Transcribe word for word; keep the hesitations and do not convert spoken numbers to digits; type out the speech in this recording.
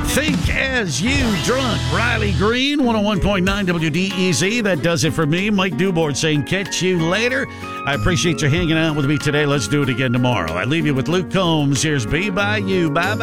Think as you drunk. Riley Green, one oh one point nine W D E Z. That does it for me. Mike Dubord saying catch you later. I appreciate you hanging out with me today. Let's do it again tomorrow. I leave you with Luke Combs. Here's Be By You. Bye-bye.